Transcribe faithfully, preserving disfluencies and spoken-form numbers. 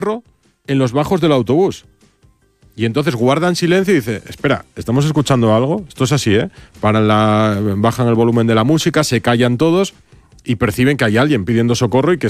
en los bajos del autobús. Y entonces guardan silencio y dice, espera, ¿estamos escuchando algo? Esto es así, ¿eh? Paran la, bajan el volumen de la música, se callan todos y perciben que hay alguien pidiendo socorro y que